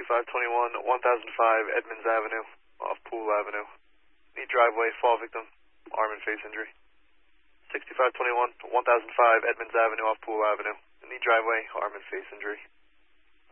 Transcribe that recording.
6521, 1005 Edmonds Avenue, off Pool Avenue. Knee driveway, fall victim, arm and face injury. 6521, 1005 Edmonds Avenue, off Pool Avenue. Knee driveway, arm and face injury.